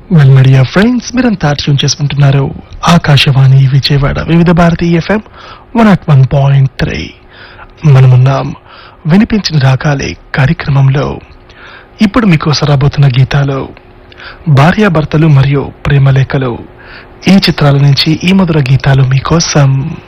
Well media friends, మీరంతా tune చేసుకుంటున్నారు ఆకాశవాణి విజయవాడ వివిధ భారతి ఎఫ్ఎం 101.3. మనమున్నాం వినిపించిన రాగాలే కార్యక్రమంలో. ఇప్పుడు మీకోసం రాబోతున్న గీతాలు భార్యాభర్తలు మరియు ప్రేమలేఖలు, ఈ చిత్రాల నుంచి ఈ మధుర గీతాలు మీకోసం.